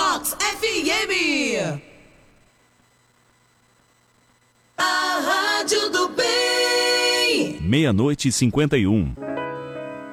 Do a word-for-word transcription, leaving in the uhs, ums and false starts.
Vox F M. A Rádio do Bem. Meia-noite e cinquenta e um.